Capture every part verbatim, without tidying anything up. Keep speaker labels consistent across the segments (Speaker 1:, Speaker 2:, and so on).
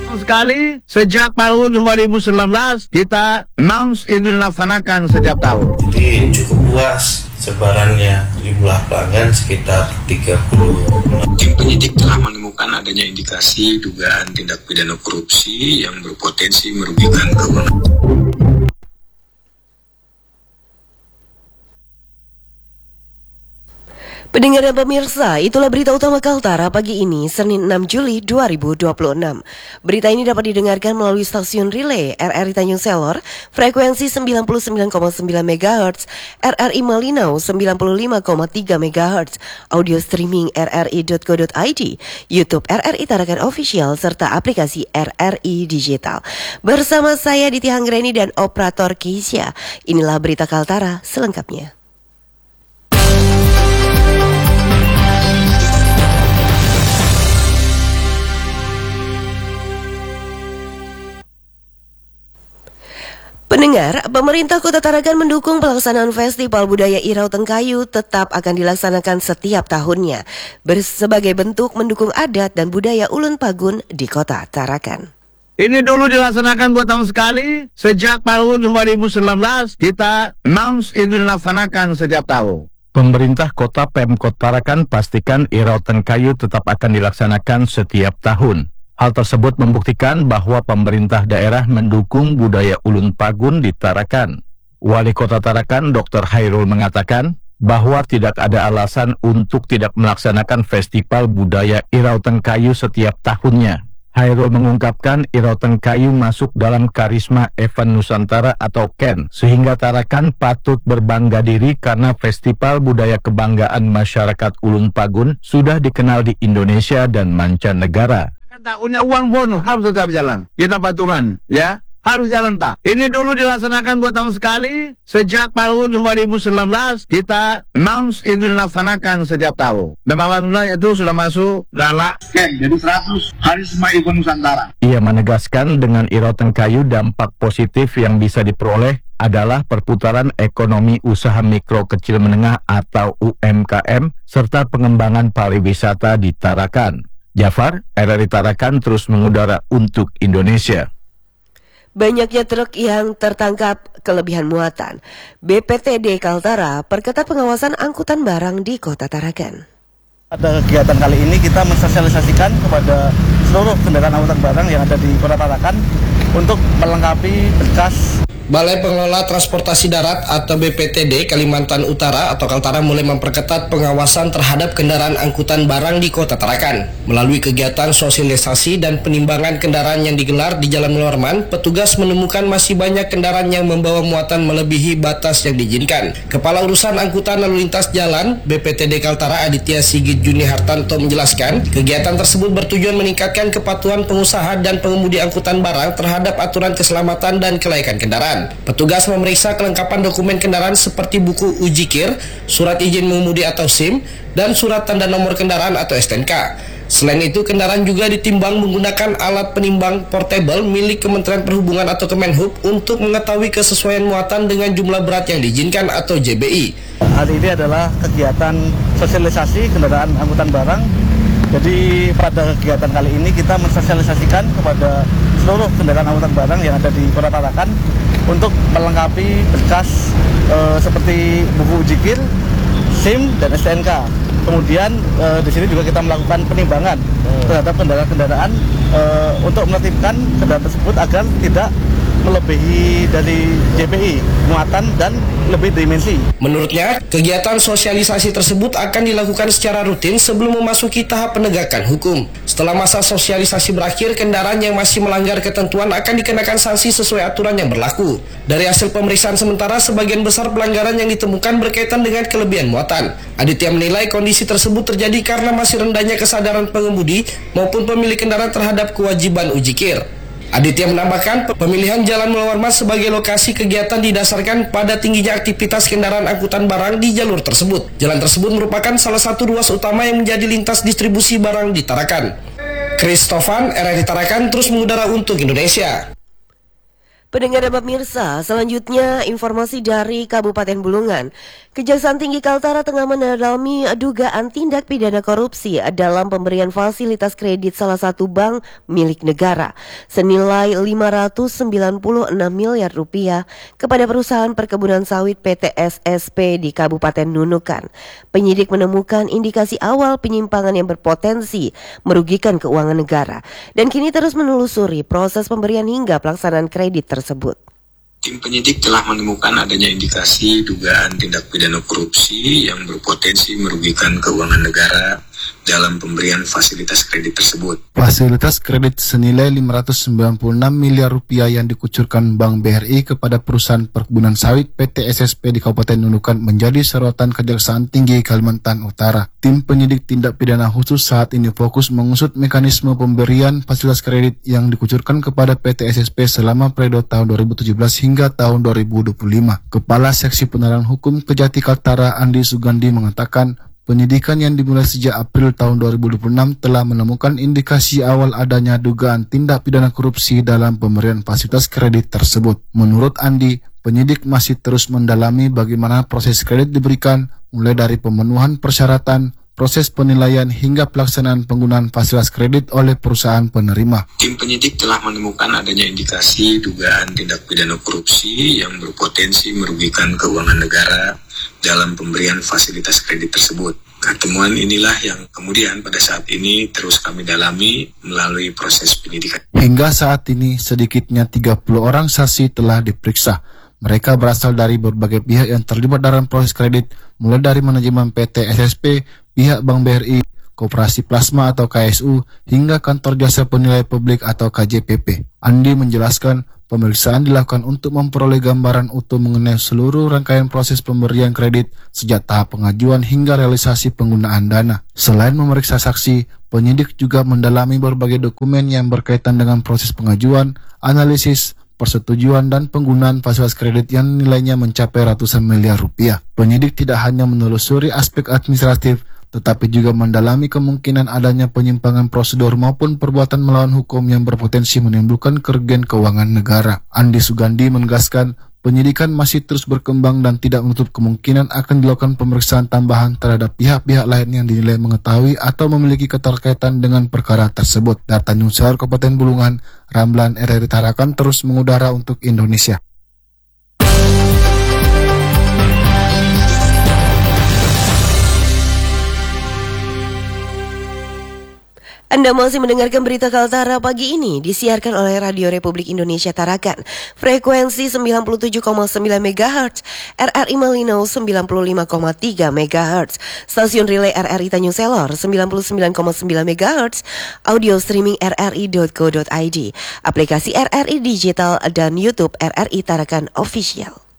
Speaker 1: Sekali sejak tahun dua ribu sembilan belas kita announce ini dilaksanakan setiap tahun.
Speaker 2: Jadi cukup luas sebarannya, jumlah pelanggan sekitar tiga puluh.
Speaker 3: Tim penyidik telah menemukan adanya indikasi dugaan tindak pidana korupsi yang berpotensi merugikan keuangan.
Speaker 4: Pendengar dan pemirsa, itulah berita utama Kaltara pagi ini, Senin enam Juli dua ribu dua puluh enam. Berita ini dapat didengarkan melalui stasiun relay R R I Tanjung Selor, frekuensi sembilan puluh sembilan koma sembilan megahertz, R R I Malinau sembilan puluh lima koma tiga megahertz, audio streaming r r i dot co dot i d, YouTube R R I Tarakan Official, serta aplikasi R R I Digital. Bersama saya Diti Hanggreni dan operator Keisha, inilah berita Kaltara selengkapnya. Pendengar, pemerintah Kota Tarakan mendukung pelaksanaan Festival Budaya Irau Tengkayu tetap akan dilaksanakan setiap tahunnya sebagai bentuk mendukung adat dan budaya Ulun Pagun di Kota Tarakan.
Speaker 1: Ini dulu dilaksanakan dua tahun sekali. Sejak tahun dua ribu sembilan belas kita announce ini dilaksanakan setiap tahun.
Speaker 5: Pemerintah Kota Pemkot Tarakan pastikan Irau Tengkayu tetap akan dilaksanakan setiap tahun. Hal tersebut membuktikan bahwa pemerintah daerah mendukung budaya Ulun Pagun di Tarakan. Wali Kota Tarakan, Doktor Hairul mengatakan bahwa tidak ada alasan untuk tidak melaksanakan Festival Budaya Irau Tengkayu setiap tahunnya. Hairul mengungkapkan Irau Tengkayu masuk dalam karisma event Nusantara atau K E N, sehingga Tarakan patut berbangga diri karena Festival Budaya Kebanggaan Masyarakat Ulun Pagun sudah dikenal di Indonesia dan mancanegara.
Speaker 1: Tak punya uang pun harus tetap jalan. Kita paturan, ya. Harus jalan tak. Ini dulu dilaksanakan dua tahun sekali. Sejak tahun dua ribu sembilan belas kita announce ini dilaksanakan setiap tahun. Dan alhamdulillah itu sudah masuk dalam K E N. Jadi seratus hari semua event Nusantara.
Speaker 5: Ia menegaskan dengan Irau Tengkayu dampak positif yang bisa diperoleh adalah perputaran ekonomi usaha mikro kecil menengah atau U M K M serta pengembangan pariwisata di Tarakan. Jafar, R R I Tarakan terus mengudara untuk Indonesia.
Speaker 4: Banyaknya truk yang tertangkap kelebihan muatan. B P T D Kaltara perketat pengawasan angkutan barang di Kota Tarakan.
Speaker 6: Pada kegiatan kali ini kita mensosialisasikan kepada seluruh kendaraan angkutan barang yang ada di Kota Tarakan untuk melengkapi berkas.
Speaker 7: Balai Pengelola Transportasi Darat atau B P T D Kalimantan Utara atau Kaltara mulai memperketat pengawasan terhadap kendaraan angkutan barang di Kota Tarakan. Melalui kegiatan sosialisasi dan penimbangan kendaraan yang digelar di Jalan Munarman, petugas menemukan masih banyak kendaraan yang membawa muatan melebihi batas yang diizinkan. Kepala Urusan Angkutan Lalu Lintas Jalan B P T D Kaltara Aditya Sigit Juni Hartanto menjelaskan, kegiatan tersebut bertujuan meningkatkan kepatuhan pengusaha dan pengemudi angkutan barang terhadap aturan keselamatan dan kelaikan kendaraan. Petugas memeriksa kelengkapan dokumen kendaraan seperti buku uji kir, surat izin mengemudi atau SIM, dan surat tanda nomor kendaraan atau S T N K. Selain itu, kendaraan juga ditimbang menggunakan alat penimbang portable milik Kementerian Perhubungan atau Kemenhub untuk mengetahui kesesuaian muatan dengan jumlah berat yang diizinkan atau J B I.
Speaker 6: Hari ini adalah kegiatan sosialisasi kendaraan angkutan barang. Jadi pada kegiatan kali ini kita mensosialisasikan kepada seluruh kendaraan angkutan barang yang ada di Kota Tarakan untuk melengkapi berkas e, seperti buku uji kir, SIM, dan S T N K. Kemudian e, di sini juga kita melakukan penimbangan terhadap kendaraan-kendaraan e, untuk menertibkan kendaraan tersebut agar tidak melebihi dari J B I, muatan dan lebih dimensi.
Speaker 7: Menurutnya, kegiatan sosialisasi tersebut akan dilakukan secara rutin sebelum memasuki tahap penegakan hukum. Setelah masa sosialisasi berakhir, kendaraan yang masih melanggar ketentuan akan dikenakan sanksi sesuai aturan yang berlaku. Dari hasil pemeriksaan sementara, sebagian besar pelanggaran yang ditemukan berkaitan dengan kelebihan muatan. Aditya menilai kondisi tersebut terjadi karena masih rendahnya kesadaran pengemudi maupun pemilik kendaraan terhadap kewajiban uji kir. Aditya menambahkan, pemilihan Jalan Munarman sebagai lokasi kegiatan didasarkan pada tingginya aktivitas kendaraan angkutan barang di jalur tersebut. Jalan tersebut merupakan salah satu ruas utama yang menjadi lintas distribusi barang di Tarakan. Christofan, R R I Tarakan terus mengudara untuk Indonesia.
Speaker 4: Pendengar dan pemirsa, selanjutnya informasi dari Kabupaten Bulungan. Kejaksaan Tinggi Kaltara tengah mendalami dugaan tindak pidana korupsi dalam pemberian fasilitas kredit salah satu bank milik negara senilai lima ratus sembilan puluh enam miliar rupiah kepada perusahaan perkebunan sawit P T S S P di Kabupaten Nunukan. Penyidik menemukan indikasi awal penyimpangan yang berpotensi merugikan keuangan negara dan kini terus menelusuri proses pemberian hingga pelaksanaan kredit tersebut.
Speaker 3: Tim penyidik telah menemukan adanya indikasi dugaan tindak pidana korupsi yang berpotensi merugikan keuangan negara dalam pemberian fasilitas kredit tersebut.
Speaker 8: Fasilitas kredit senilai lima ratus sembilan puluh enam miliar rupiah yang dikucurkan Bank B R I kepada perusahaan perkebunan sawit P T S S P di Kabupaten Nunukan menjadi sorotan Kejaksaan Tinggi Kalimantan Utara. Tim penyidik tindak pidana khusus saat ini fokus mengusut mekanisme pemberian fasilitas kredit yang dikucurkan kepada P T S S P selama periode tahun dua ribu tujuh belas hingga tahun dua ribu dua puluh lima. Kepala Seksi Penerangan Hukum Kejati Kaltara Andi Sugandi mengatakan, penyidikan yang dimulai sejak April tahun dua ribu dua puluh enam telah menemukan indikasi awal adanya dugaan tindak pidana korupsi dalam pemberian fasilitas kredit tersebut. Menurut Andi, penyidik masih terus mendalami bagaimana proses kredit diberikan, mulai dari pemenuhan persyaratan, proses penilaian hingga pelaksanaan penggunaan fasilitas kredit oleh perusahaan penerima.
Speaker 3: Tim penyidik telah menemukan adanya indikasi dugaan tindak pidana korupsi yang berpotensi merugikan keuangan negara dalam pemberian fasilitas kredit tersebut. Nah, temuan inilah yang kemudian pada saat ini terus kami dalami melalui proses penyidikan. Hingga saat ini sedikitnya tiga puluh orang saksi telah diperiksa. Mereka berasal dari berbagai pihak yang terlibat dalam proses kredit, mulai dari manajemen P T S S P, pihak Bank B R I, Koperasi Plasma atau K S U, hingga Kantor Jasa Penilai Publik atau K J P P. Andi menjelaskan, pemeriksaan dilakukan untuk memperoleh gambaran utuh mengenai seluruh rangkaian proses pemberian kredit sejak tahap pengajuan hingga realisasi penggunaan dana. Selain memeriksa saksi, penyidik juga mendalami berbagai dokumen yang berkaitan dengan proses pengajuan, analisis, persetujuan dan penggunaan fasilitas kredit yang nilainya mencapai ratusan miliar rupiah. Penyidik tidak hanya menelusuri aspek administratif, tetapi juga mendalami kemungkinan adanya penyimpangan prosedur maupun perbuatan melawan hukum yang berpotensi menimbulkan kerugian keuangan negara. Andi Sugandi menegaskan, penyidikan masih terus berkembang dan tidak menutup kemungkinan akan dilakukan pemeriksaan tambahan terhadap pihak-pihak lain yang dinilai mengetahui atau memiliki keterkaitan dengan perkara tersebut. Data Newshour Kabupaten Bulungan, Ramlan R R I Tarakan terus mengudara untuk Indonesia.
Speaker 4: Anda masih mendengarkan berita Kaltara pagi ini disiarkan oleh Radio Republik Indonesia Tarakan. Frekuensi sembilan puluh tujuh koma sembilan megahertz, R R I Malino sembilan puluh lima koma tiga megahertz, stasiun relay R R I Tanjung Selor sembilan puluh sembilan koma sembilan megahertz, audio streaming r r i dot co dot i d, aplikasi R R I Digital dan YouTube R R I Tarakan Official.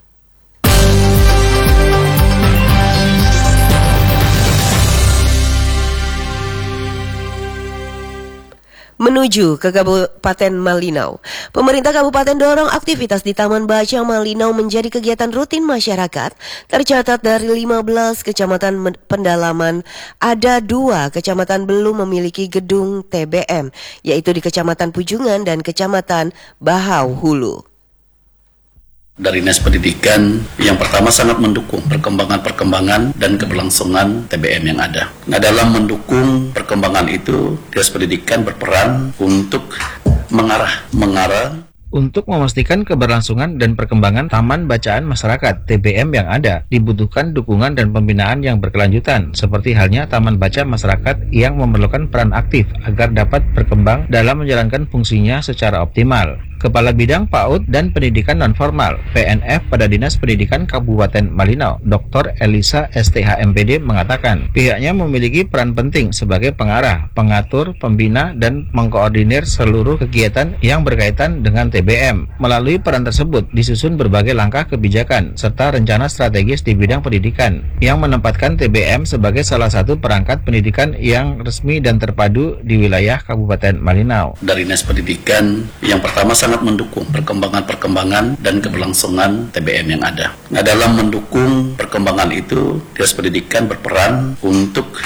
Speaker 4: Menuju ke Kabupaten Malinau. Pemerintah Kabupaten dorong aktivitas di Taman Baca Malinau menjadi kegiatan rutin masyarakat. Tercatat dari lima belas kecamatan pendalaman, ada dua kecamatan belum memiliki gedung T B M, yaitu di Kecamatan Pujungan dan Kecamatan Bahau Hulu.
Speaker 9: Dari Dinas Pendidikan, yang pertama sangat mendukung perkembangan-perkembangan dan keberlangsungan T B M yang ada. Nah, dalam mendukung perkembangan itu, Dinas Pendidikan berperan untuk mengarah, mengarah
Speaker 10: Untuk memastikan keberlangsungan dan perkembangan taman bacaan masyarakat T B M yang ada, dibutuhkan dukungan dan pembinaan yang berkelanjutan, seperti halnya taman baca masyarakat yang memerlukan peran aktif agar dapat berkembang dalam menjalankan fungsinya secara optimal. Kepala Bidang PAUD dan Pendidikan Nonformal P N F pada Dinas Pendidikan Kabupaten Malinau, Doktor Elisa S T H M P D mengatakan, pihaknya memiliki peran penting sebagai pengarah, pengatur, pembina, dan mengkoordinir seluruh kegiatan yang berkaitan dengan T B M. Melalui peran tersebut, disusun berbagai langkah kebijakan serta rencana strategis di bidang pendidikan yang menempatkan T B M sebagai salah satu perangkat pendidikan yang resmi dan terpadu di wilayah Kabupaten Malinau.
Speaker 9: Dari Dinas Pendidikan, yang pertama sangat mendukung perkembangan-perkembangan dan keberlangsungan T B M yang ada. Nah, dalam mendukung perkembangan itu, Dinas Pendidikan berperan untuk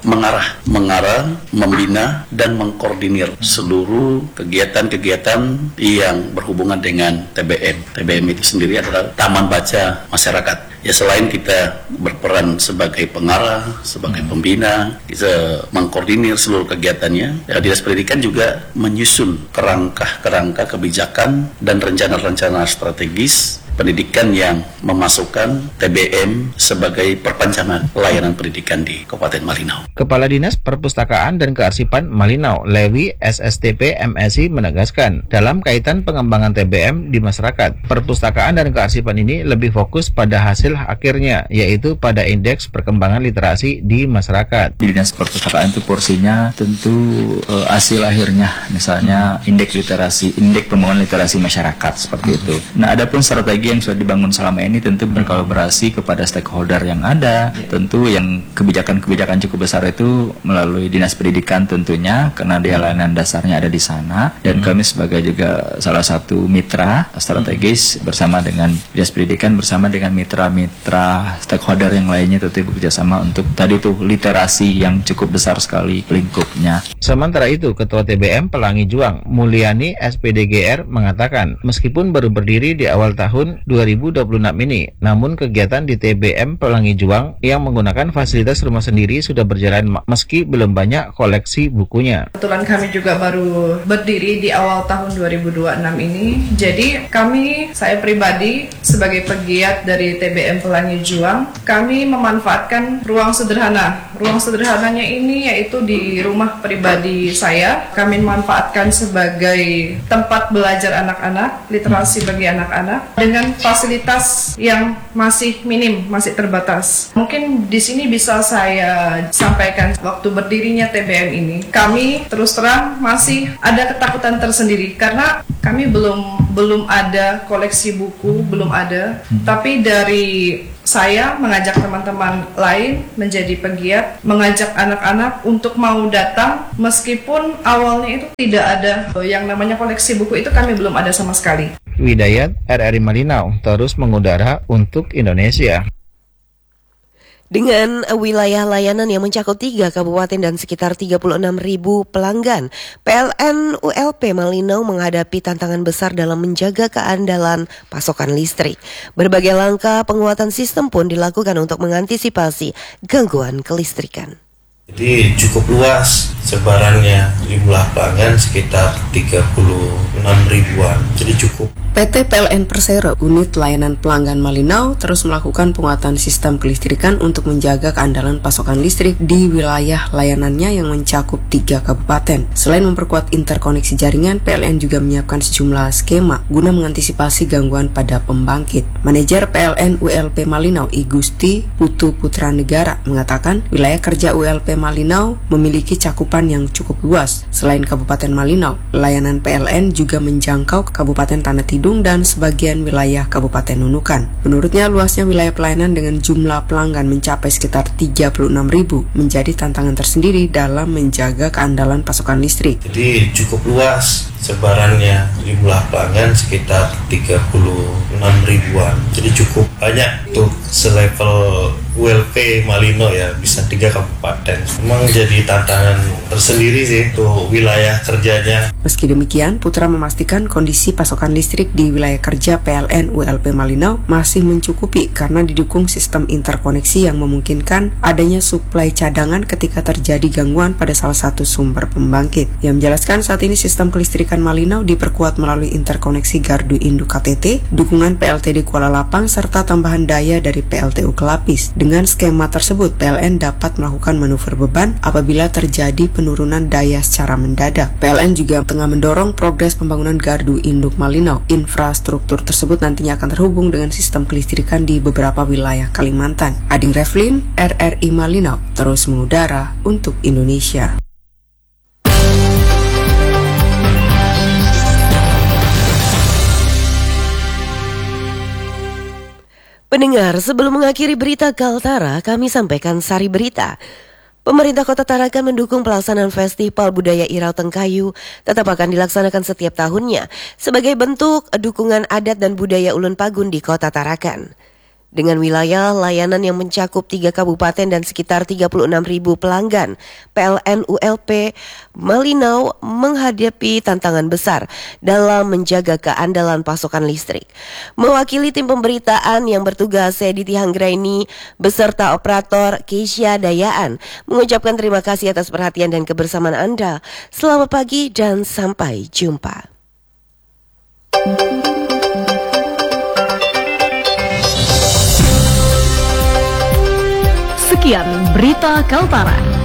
Speaker 9: mengarah, mengarah, membina, dan mengkoordinir seluruh kegiatan-kegiatan yang berhubungan dengan T B M. T B M itu sendiri adalah Taman Baca Masyarakat. Ya, selain kita berperan sebagai pengarah, sebagai pembina, kita mengkoordinir seluruh kegiatannya, ya, Dinas Pendidikan juga menyusun kerangka-kerangka kebijakan dan rencana-rencana strategis pendidikan yang memasukkan T B M sebagai perpanjangan layanan pendidikan di Kabupaten Malinau.
Speaker 10: Kepala Dinas Perpustakaan dan Kearsipan Malinau, Lewi S S T P M Si menegaskan, dalam kaitan pengembangan T B M di masyarakat, perpustakaan dan kearsipan ini lebih fokus pada hasil akhirnya, yaitu pada indeks perkembangan literasi di masyarakat.
Speaker 11: Di Dinas Perpustakaan itu porsinya tentu uh, hasil akhirnya, misalnya indeks literasi, indeks pembangunan literasi masyarakat seperti itu. Nah, adapun strategi yang sudah dibangun selama ini tentu berkolaborasi kepada stakeholder yang ada, tentu yang kebijakan-kebijakan cukup besar itu melalui Dinas Pendidikan tentunya, karena dia layanan dasarnya ada di sana, dan kami sebagai juga salah satu mitra strategis bersama dengan Dinas Pendidikan, bersama dengan mitra-mitra stakeholder yang lainnya tentu bekerjasama untuk tadi itu literasi yang cukup besar sekali lingkupnya.
Speaker 10: Sementara itu, Ketua T B M Pelangi Juang, Mulyani S P D G R mengatakan, meskipun baru berdiri di awal tahun dua ribu dua puluh enam ini, namun kegiatan di T B M Pelangi Juang yang menggunakan fasilitas rumah sendiri sudah berjalan meski belum banyak koleksi bukunya.
Speaker 12: Kebetulan kami juga baru berdiri di awal tahun dua ribu dua puluh enam ini, jadi kami, saya pribadi sebagai pegiat dari T B M Pelangi Juang, kami memanfaatkan ruang sederhana. Ruang sederhananya ini yaitu di rumah pribadi saya. Kami memanfaatkan sebagai tempat belajar anak-anak, literasi bagi anak-anak, dengan fasilitas yang masih minim, masih terbatas. Mungkin di sini bisa saya sampaikan, waktu berdirinya T B M ini, kami terus terang masih ada ketakutan tersendiri karena kami belum belum ada koleksi buku, belum ada. Hmm. Tapi dari saya mengajak teman-teman lain menjadi pegiat, mengajak anak-anak untuk mau datang, meskipun awalnya itu tidak ada yang namanya koleksi buku, itu kami belum ada sama sekali.
Speaker 10: Widayat R R I Malinau terus mengudara untuk Indonesia.
Speaker 4: Dengan wilayah layanan yang mencakup tiga kabupaten dan sekitar tiga puluh enam ribu pelanggan, P L N U L P Malinau menghadapi tantangan besar dalam menjaga keandalan pasokan listrik. Berbagai langkah penguatan sistem pun dilakukan untuk mengantisipasi gangguan kelistrikan.
Speaker 2: Jadi cukup luas sebarannya, jumlah pelanggan sekitar tiga puluh enam ribuan, jadi cukup.
Speaker 13: P T P L N Persero, unit layanan pelanggan Malinau, terus melakukan penguatan sistem kelistrikan untuk menjaga keandalan pasokan listrik di wilayah layanannya yang mencakup tiga kabupaten. Selain memperkuat interkoneksi jaringan, P L N juga menyiapkan sejumlah skema guna mengantisipasi gangguan pada pembangkit. Manajer P L N U L P Malinau, I Gusti Putu Putra Negara, mengatakan wilayah kerja U L P Malinau memiliki cakupan yang cukup luas. Selain Kabupaten Malinau, layanan P L N juga menjangkau Kabupaten Tanah Tidung dan sebagian wilayah Kabupaten Nunukan. Menurutnya, luasnya wilayah pelayanan dengan jumlah pelanggan mencapai sekitar tiga puluh enam ribu menjadi tantangan tersendiri dalam menjaga keandalan pasokan listrik.
Speaker 2: Jadi cukup luas sebarannya, jumlah pelanggan sekitar tiga puluh enam ribuan, jadi cukup banyak untuk selevel U L P Malinau ya, bisa tiga kabupaten. Memang jadi tantangan tersendiri sih untuk wilayah kerjanya.
Speaker 13: Meski demikian, Putra memastikan kondisi pasokan listrik di wilayah kerja P L N U L P Malinau masih mencukupi karena didukung sistem interkoneksi yang memungkinkan adanya suplai cadangan ketika terjadi gangguan pada salah satu sumber pembangkit. Yang menjelaskan saat ini sistem kelistrikan Malinau diperkuat melalui interkoneksi Gardu Induk K T T, dukungan P L T D Kuala Lapang, serta tambahan daya dari P L T U Kelapis. Dengan skema tersebut, P L N dapat melakukan manuver beban apabila terjadi penurunan daya secara mendadak. P L N juga tengah mendorong progres pembangunan Gardu Induk Malinau. Infrastruktur tersebut nantinya akan terhubung dengan sistem kelistrikan di beberapa wilayah Kalimantan. Ading Revlin, R R I Malinau, terus mengudara untuk Indonesia.
Speaker 4: Pendengar, sebelum mengakhiri berita Kaltara, kami sampaikan sari berita. Pemerintah Kota Tarakan mendukung pelaksanaan Festival Budaya Irau Tengkayu tetap akan dilaksanakan setiap tahunnya sebagai bentuk dukungan adat dan budaya ulun Pagun di Kota Tarakan. Dengan wilayah layanan yang mencakup tiga kabupaten dan sekitar tiga puluh enam ribu pelanggan, P L N U L P Malinau menghadapi tantangan besar dalam menjaga keandalan pasokan listrik. Mewakili tim pemberitaan yang bertugas, saya Diti Hanggraini beserta operator Keisha Dayaan mengucapkan terima kasih atas perhatian dan kebersamaan Anda. Selamat pagi dan sampai jumpa.
Speaker 14: Sekian berita Kaltara.